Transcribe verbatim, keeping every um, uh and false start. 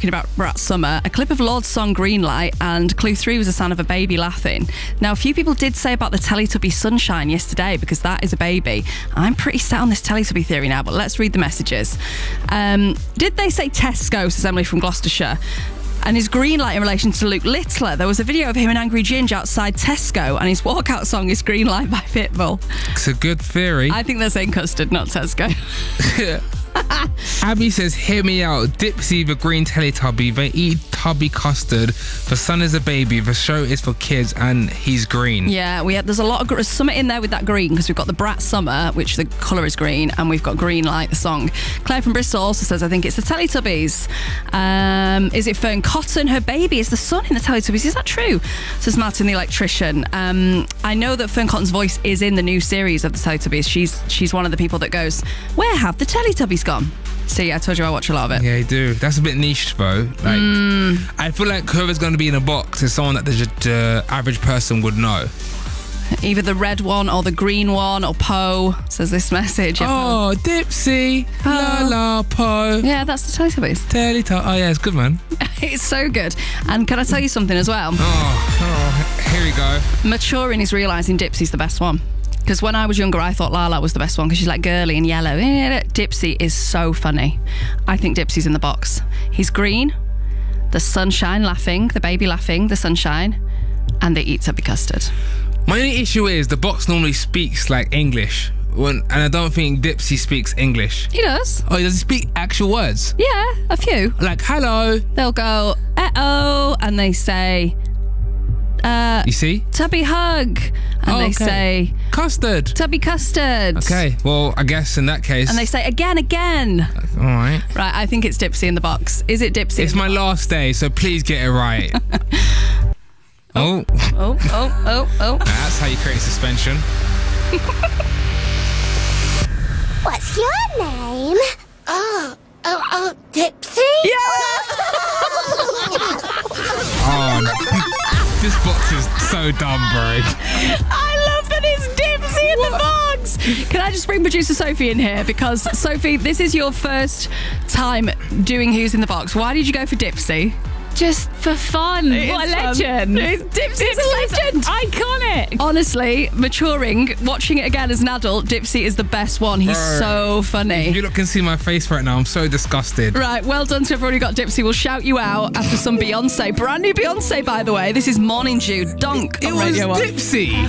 talking about Brat Summer, a clip of Lord's song Green Light, and clue three was the sound of a baby laughing. Now, a few people did say about the Teletubby Sunshine yesterday, because that is a baby. I'm pretty set on this Teletubby theory now, but let's read the messages. Um, did they say Tesco, says Emily from Gloucestershire? And his green light in relation to Luke Littler. There was a video of him and Angry Ginge outside Tesco, and his walkout song is Green Light by Pitbull. It's a good theory. I think they're saying custard, not Tesco. Abby says, hear me out. Dipsy, the green Teletubby, they eat tubby custard. The sun is a baby. The show is for kids, and he's green. Yeah, we had, there's a lot of there's something in there with that green, because we've got the Brat Summer, which the colour is green, and we've got Green Light, the song. Claire from Bristol also says, I think it's the Teletubbies. Um, is it Fern Cotton? Her baby is the sun in the Teletubbies. Is that true? Says Martin the electrician. Um, I know that Fern Cotton's voice is in the new series of the Teletubbies. She's she's one of the people that goes, where have the Teletubbies gone? See, I told you I watch a lot of it. Yeah, you do. That's a bit niche, though. Like, mm. I feel like whoever's going to be in a box is someone that the uh, average person would know. Either the red one or the green one, or Poe, says this message. Oh, Dipsy, Poe. la la Poe. Yeah, that's the Teletubbies. Teletubbies. Oh yeah, it's good, man. It's so good. And can I tell you something as well? Oh, oh here we go. Maturing is realising Dipsy's the best one. Because when I was younger, I thought Lala was the best one because she's like girly and yellow. Dipsy is so funny. I think Dipsy's in the box. He's green, the sunshine laughing, the baby laughing, the sunshine, and they eat tubby custard. My only issue is the box normally speaks like English, when, and I don't think Dipsy speaks English. He does. Oh, does he speak actual words? Yeah, a few. Like, hello. They'll go, uh-oh, and they say... Uh, you see? Tubby hug. And oh, they okay. say... Custard. Tubby custard. Okay, well, I guess in that case... And they say, again, again. All right. Right, I think it's Dipsy in the box. Is it Dipsy? It's my last day, so please get it right. oh. Oh, oh, oh, oh. That's how you create suspension. What's your name? Oh, oh, oh, Dipsy? Yeah! Oh, this box is so dumb, bro. I love that it's Dipsy in what? the box. Can I just bring producer Sophie in here? Because, Sophie, this is your first time doing Who's in the Box. Why did you go for Dipsy? Just for fun. It what a legend. Dipsy's a legend. Iconic. Honestly, maturing, watching it again as an adult, Dipsy is the best one. He's Bro, so funny. If you look can see my face right now, I'm so disgusted. Right, well done to everyone who got Dipsy. We'll shout you out after some Beyonce. Brand new Beyonce, by the way. This is Morning Dew, Donk It on Radio was one. Dipsy.